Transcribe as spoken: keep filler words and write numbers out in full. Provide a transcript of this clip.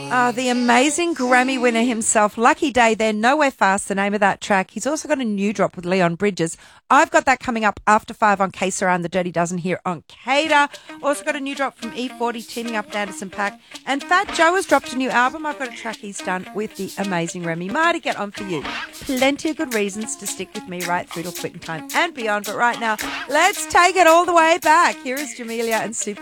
Uh, the amazing Grammy winner himself, Lucky Day there, Nowhere Fast, the name of that track. He's also got a new drop with Leon Bridges. I've got that coming up after five on K S A R and the Dirty Dozen here on Cater. Also got a new drop from E forty, teaming up with Anderson .Paak. And Fat Joe has dropped a new album. I've got a track he's done with the amazing Remy Ma to get on for you. Plenty of good reasons to stick with me right through till quitting time and beyond. But right now, let's take it all the way back. Here is Jamelia and Super.